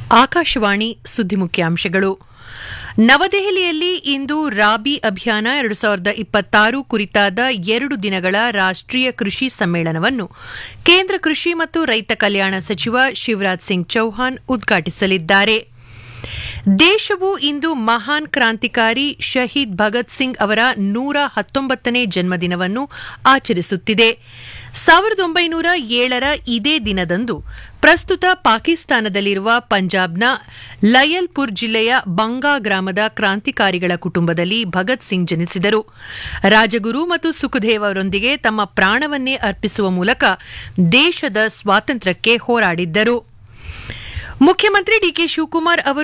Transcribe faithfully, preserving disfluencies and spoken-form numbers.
ಆಕಾಶವಾಣಿ ಸುದ್ದಿ ಮುಖ್ಯಾಂಶಗಳು. ನವದೆಹಲಿಯಲ್ಲಿ ಇಂದು ರಾಬಿ ಅಭಿಯಾನ ಎರಡು ಸಾವಿರದ ಇಪ್ಪತ್ತಾರು ಕುರಿತಾದ ಎರಡು ದಿನಗಳ ರಾಷ್ಟೀಯ ಕೃಷಿ ಸಮ್ಮೇಳನವನ್ನು ಕೇಂದ್ರ ಕೃಷಿ ಮತ್ತು ರೈತ ಕಲ್ಯಾಣ ಸಚಿವ ಶಿವರಾಜ್ ಸಿಂಗ್ ಚೌಹಾಣ್ ಉದ್ಘಾಟಿಸಲಿದ್ದಾರೆ. ದೇಶವು ಇಂದು ಮಹಾನ್ ಕ್ರಾಂತಿಕಾರಿ ಶಹೀದ್ ಭಗತ್ ಸಿಂಗ್ ಅವರ ನೂರ ಹತ್ತೊಂಬತ್ತನೇ ಜನ್ಮದಿನವನ್ನು ಆಚರಿಸುತ್ತಿದೆ. ಸಾವಿರದ ಒಂಬೈನೂರ ಏಳರ ಇದೇ ದಿನದಂದು ಪ್ರಸ್ತುತ ಪಾಕಿಸ್ತಾನದಲ್ಲಿರುವ ಪಂಜಾಬ್ನ ಲಯಲ್ಪುರ್ ಜಿಲ್ಲೆಯ ಬಂಗಾ ಗ್ರಾಮದ ಕ್ರಾಂತಿಕಾರಿಗಳ ಕುಟುಂಬದಲ್ಲಿ ಭಗತ್ ಸಿಂಗ್ ಜನಿಸಿದರು. ರಾಜಗುರು ಮತ್ತು ಸುಖದೇವ್ ಅವರೊಂದಿಗೆ ತಮ್ಮ ಪ್ರಾಣವನ್ನೇ ಅರ್ಪಿಸುವ ಮೂಲಕ ದೇಶದ ಸ್ವಾತಂತ್ರ್ಯಕ್ಕೆ ಹೋರಾಡಿದ್ದರು. ಮುಖ್ಯಮಂತ್ರಿ ಡಿಕೆ ಶಿವಕುಮಾರ್ ಅವರು